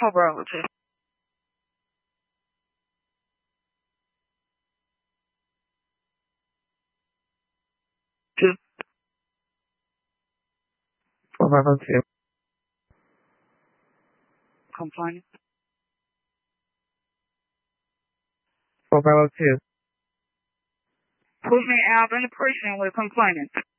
4 Bravo 2. Two. 4 Bravo 2. Complaining. 4 Bravo 2. Put me out in the precinct with complaining.